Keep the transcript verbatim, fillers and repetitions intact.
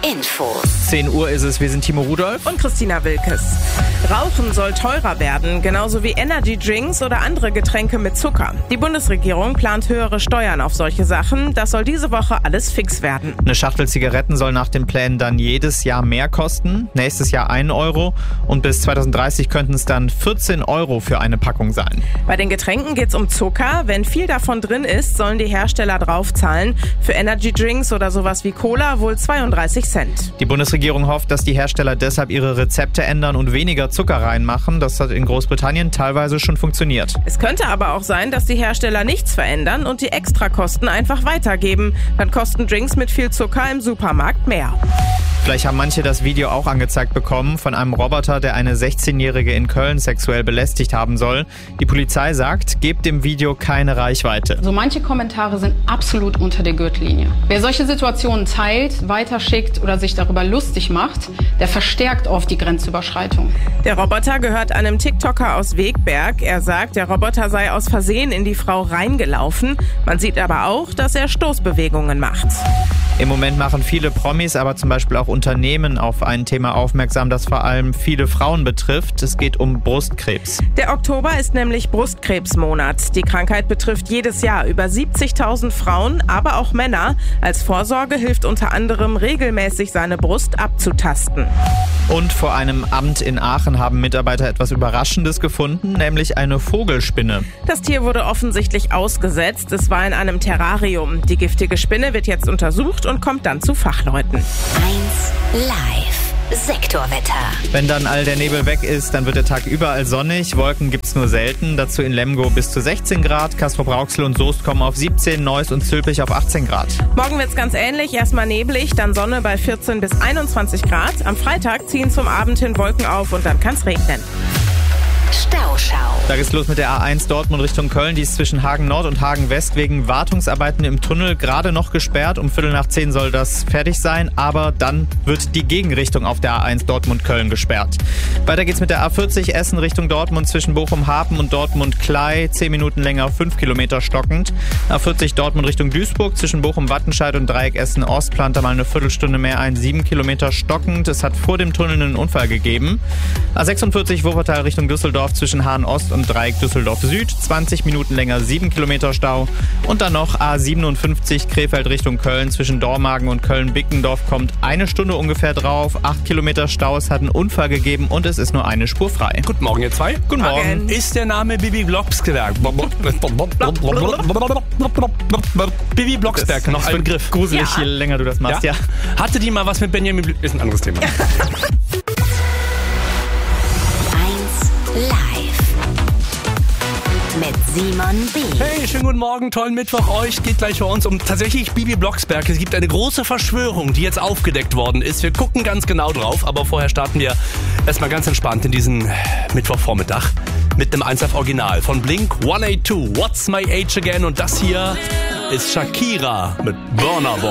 Info. zehn Uhr ist es, wir sind Timo Rudolph. Und Christina Wilkes. Rauchen soll teurer werden, genauso wie Energy Drinks oder andere Getränke mit Zucker. Die Bundesregierung plant höhere Steuern auf solche Sachen. Das soll diese Woche alles fix werden. Eine Schachtel Zigaretten soll nach den Plänen dann jedes Jahr mehr kosten. Nächstes Jahr ein Euro und bis zweitausenddreißig könnten es dann vierzehn Euro für eine Packung sein. Bei den Getränken geht es um Zucker. Wenn viel davon drin ist, sollen die Hersteller draufzahlen. Für Energy Drinks oder sowas wie Cola wohl zweiunddreißig Cent. Die Bundesregierung hofft, dass die Hersteller deshalb ihre Rezepte ändern und weniger Zucker reinmachen. Das hat in Großbritannien teilweise schon funktioniert. Es könnte aber auch sein, dass die Hersteller nichts verändern und die Extrakosten einfach weitergeben. Dann kosten Drinks mit viel Zucker im Supermarkt mehr. Vielleicht haben manche das Video auch angezeigt bekommen von einem Roboter, der eine sechzehnjährige in Köln sexuell belästigt haben soll. Die Polizei sagt, gebt dem Video keine Reichweite. So manche Kommentare sind absolut unter der Gürtellinie. Wer solche Situationen teilt, weiterschickt oder sich darüber lustig macht, der verstärkt oft die Grenzüberschreitung. Der Roboter gehört einem TikToker aus Wegberg. Er sagt, der Roboter sei aus Versehen in die Frau reingelaufen. Man sieht aber auch, dass er Stoßbewegungen macht. Im Moment machen viele Promis, aber zum Beispiel auch Unternehmen auf ein Thema aufmerksam, das vor allem viele Frauen betrifft. Es geht um Brustkrebs. Der Oktober ist nämlich Brustkrebsmonat. Die Krankheit betrifft jedes Jahr über siebzigtausend Frauen, aber auch Männer. Als Vorsorge hilft unter anderem regelmäßig seine Brust abzutasten. Und vor einem Amt in Aachen haben Mitarbeiter etwas Überraschendes gefunden, nämlich eine Vogelspinne. Das Tier wurde offensichtlich ausgesetzt. Es war in einem Terrarium. Die giftige Spinne wird jetzt untersucht und kommt dann zu Fachleuten. eins Live. Sektorwetter. Wenn dann all der Nebel weg ist, dann wird der Tag überall sonnig. Wolken gibt's nur selten. Dazu in Lemgo bis zu sechzehn Grad. Castrop-Rauxel und Soest kommen auf siebzehn, Neuss und Zülpich auf achtzehn Grad. Morgen wird's ganz ähnlich. Erstmal neblig, dann Sonne bei vierzehn bis einundzwanzig Grad. Am Freitag ziehen zum Abend hin Wolken auf und dann kann's regnen. Stauschau. Da geht's los mit der A eins Dortmund Richtung Köln. Die ist zwischen Hagen Nord und Hagen West wegen Wartungsarbeiten im Tunnel gerade noch gesperrt. Um Viertel nach zehn soll das fertig sein, aber dann wird die Gegenrichtung auf der A eins Dortmund-Köln gesperrt. Weiter geht's mit der A vierzig Essen Richtung Dortmund zwischen Bochum-Hafen und Dortmund-Klei. Zehn Minuten länger, fünf Kilometer stockend. A vierzig Dortmund Richtung Duisburg zwischen Bochum-Wattenscheid und Dreieck Essen-Ost plant da mal eine Viertelstunde mehr ein. Sieben Kilometer stockend. Es hat vor dem Tunnel einen Unfall gegeben. A sechsundvierzig Wuppertal Richtung Düsseldorf zwischen Hahn-Ost und Dreieck Düsseldorf-Süd. zwanzig Minuten länger, sieben Kilometer Stau. Und dann noch A siebenundfünfzig Krefeld Richtung Köln zwischen Dormagen und Köln-Bickendorf kommt eine Stunde ungefähr drauf. acht Kilometer Stau, es hat einen Unfall gegeben und es ist nur eine Spur frei. Guten Morgen, ihr zwei. Guten Morgen. Ist der Name Bibi Blocksberg? Bibi Blocksberg, noch ein Begriff. Gruselig, Ja. je länger du das machst, ja. Ja? Hatte die mal was mit Benjamin Blümchen? Ist ein anderes Thema. Live. Mit Simon B. Hey, schönen guten Morgen, tollen Mittwoch euch. Geht gleich bei uns um tatsächlich Bibi Blocksberg. Es gibt eine große Verschwörung, die jetzt aufgedeckt worden ist. Wir gucken ganz genau drauf, aber vorher starten wir erstmal ganz entspannt in diesen Mittwochvormittag mit einem eins Live Original von Blink hundertzweiundachtzig. What's My Age Again? Und das hier ist Shakira mit Burna Boy.